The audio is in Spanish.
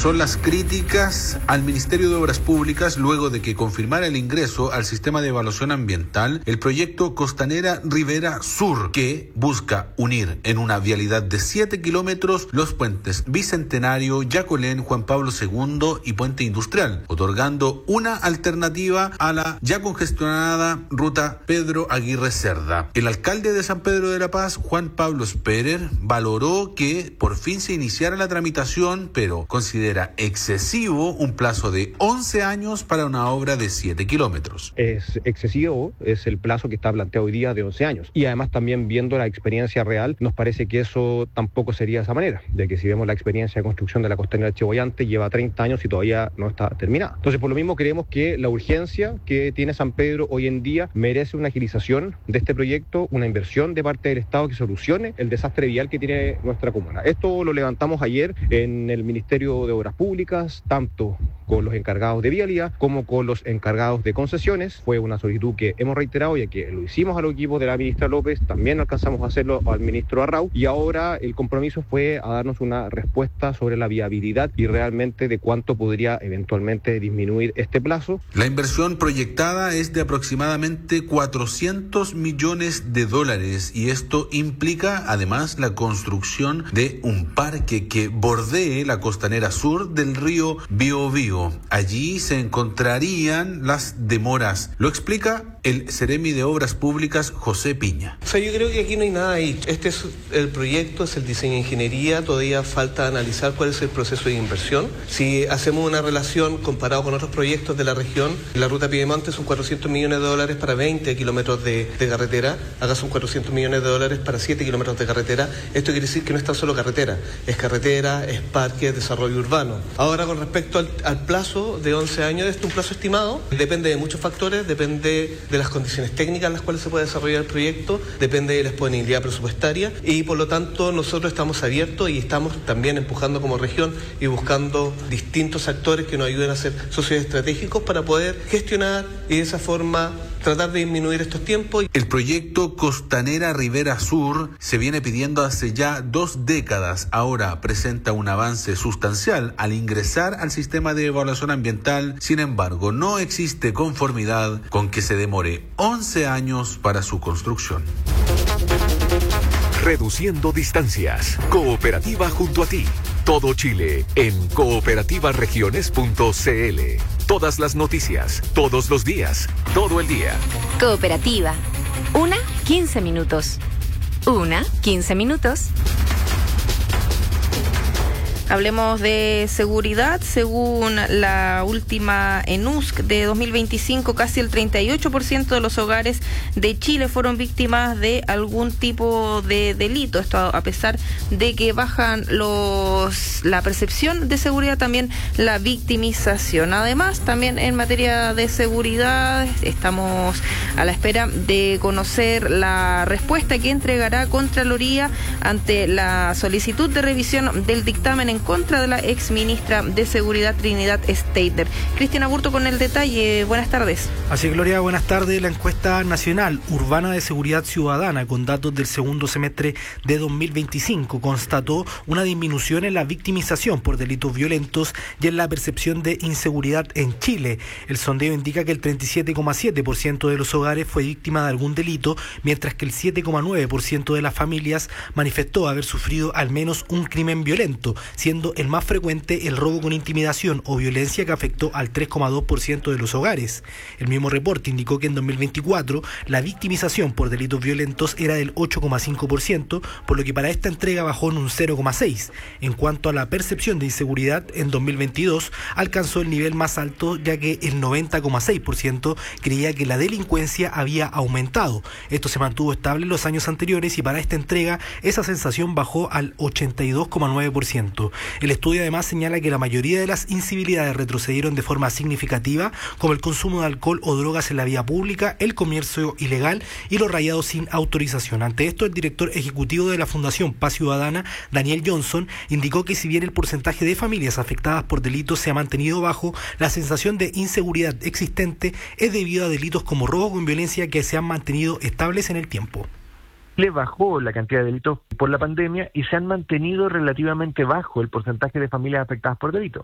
son las críticas al Ministerio de Obras Públicas luego de que confirmara el ingreso al sistema de evaluación ambiental el proyecto Costanera Rivera Sur, que busca unir en una vialidad de 7 kilómetros los puentes Bicentenario, Yacolén, Juan Pablo II y Puente Industrial, otorgando una alternativa a la ya congestionada ruta Pedro Aguirre Cerda. El alcalde de San Pedro de la Paz, Juan Pablo Sperer, valoró que por fin se iniciara la tramitación, pero considera excesivo un plazo de 11 años para una obra de 7 kilómetros. Es excesivo, es el plazo que está planteado hoy día de 11 años. Y además también viendo la experiencia real, nos parece que eso tampoco sería de esa manera, de que si vemos la experiencia de construcción de la costanera de Chebollante, lleva 30 años y todavía no está terminada. Entonces, por lo mismo creemos que la urgencia que tiene San Pedro hoy en día merece una agilización de este proyecto, una inversión de parte del Estado que solucione el desastre vial que tiene nuestra comuna. Esto lo levantamos ayer en el Ministerio de Obras Públicas, tanto con los encargados de vialidad como con los encargados de concesiones. Fue una solicitud que hemos reiterado, ya que lo hicimos a los equipos de la ministra López, también alcanzamos a hacerlo al ministro Arrau, y ahora el compromiso fue a darnos una respuesta sobre la viabilidad y realmente de cuánto podría eventualmente disminuir este plazo. La inversión proyectada es de aproximadamente 400 millones de dólares y esto implica además la construcción de un parque que bordee la costanera sur del río Biobío. Allí se encontrarían las demoras. Lo explica el Seremi de Obras Públicas, José Piña. O sea, yo creo que aquí no hay nada ahí. Este es el proyecto, es el diseño de ingeniería. Todavía falta analizar cuál es el proceso de inversión. Si hacemos una relación comparado con otros proyectos de la región, la ruta Piedemonte son 400 millones de dólares para 20 kilómetros de carretera. Acá son 400 millones de dólares para 7 kilómetros de carretera. Esto quiere decir que no es tan solo carretera, es parque, es desarrollo urbano. Ahora, con respecto al plazo de 11 años, este es un plazo estimado, depende de muchos factores, depende de las condiciones técnicas en las cuales se puede desarrollar el proyecto, depende de la disponibilidad presupuestaria y por lo tanto nosotros estamos abiertos y estamos también empujando como región y buscando distintos actores que nos ayuden a ser socios estratégicos para poder gestionar y de esa forma tratar de disminuir estos tiempos. El proyecto Costanera Rivera Sur se viene pidiendo hace ya 2 décadas. Ahora presenta un avance sustancial al ingresar al sistema de evaluación ambiental. Sin embargo, no existe conformidad con que se demore 11 años para su construcción. Reduciendo distancias. Cooperativa junto a ti. Todo Chile en cooperativaregiones.cl. Todas las noticias, todos los días, todo el día. Cooperativa. 15 minutos. 15 minutos. Hablemos de seguridad. Según la última ENUSC de 2025, casi el 38% de los hogares de Chile fueron víctimas de algún tipo de delito. Esto a pesar de que bajan la percepción de seguridad, también la victimización. Además, también en materia de seguridad, estamos a la espera de conocer la respuesta que entregará Contraloría ante la solicitud de revisión del dictamen en contra de la exministra de Seguridad Trinidad Steiner. Cristina Burto con el detalle. Buenas tardes. Así es, Gloria, buenas tardes. La encuesta nacional urbana de seguridad ciudadana con datos del segundo semestre de 2025 constató una disminución en la victimización por delitos violentos y en la percepción de inseguridad en Chile. El sondeo indica que el 37,7% de los hogares fue víctima de algún delito, mientras que el 7,9% de las familias manifestó haber sufrido al menos un crimen violento, siendo el más frecuente el robo con intimidación o violencia, que afectó al 3,2% de los hogares. El mismo reporte indicó que en 2024 la victimización por delitos violentos era del 8,5%, por lo que para esta entrega bajó en un 0,6%. En cuanto a la percepción de inseguridad, en 2022 alcanzó el nivel más alto, ya que el 90,6% creía que la delincuencia había aumentado. Esto se mantuvo estable en los años anteriores y para esta entrega esa sensación bajó al 82,9%. El estudio además señala que la mayoría de las incivilidades retrocedieron de forma significativa, como el consumo de alcohol o drogas en la vía pública, el comercio ilegal y los rayados sin autorización. Ante esto, el director ejecutivo de la Fundación Paz Ciudadana, Daniel Johnson, indicó que si bien el porcentaje de familias afectadas por delitos se ha mantenido bajo, la sensación de inseguridad existente es debido a delitos como robo con violencia que se han mantenido estables en el tiempo. Le bajó la cantidad de delitos por la pandemia y se han mantenido relativamente bajo el porcentaje de familias afectadas por delitos.